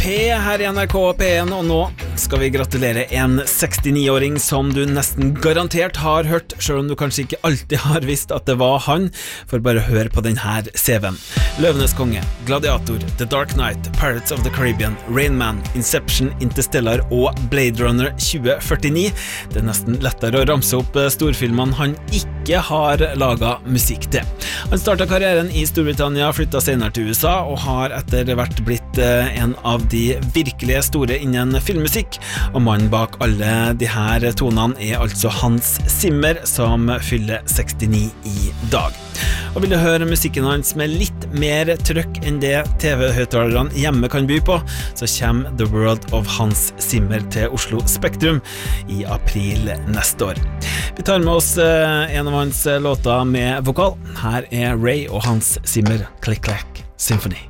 P her I NRK P1, og nå skal vi gratulere en 69-åring som du nesten garantert har hørt, selv om du kanskje ikke alltid har visst at det var han, for bare hør på denne CV-en. Løvenes konge, Gladiator, The Dark Knight, Pirates of the Caribbean, Rain Man, Inception, Interstellar og Blade Runner 2049. Det nesten lettere å ramse opp storfilmene han ikke har laget musikk til. Han startet karrieren I Storbritannia, flyttet senere til USA og har etter hvert blitt en av de virkelige store innen filmmusikk, og mannen bak alle de her tonene altså Hans Zimmer, som fyller 69 I dag. Og vil du høre musikken hans med litt mer trøkk enn det TV-høyttalerne hjemme kan by på, så kommer The World of Hans Zimmer til Oslo Spektrum I april neste år. Vi tar med oss en av hans låter med vokal. Her Ray og Hans Zimmer, Click Clack Symphony.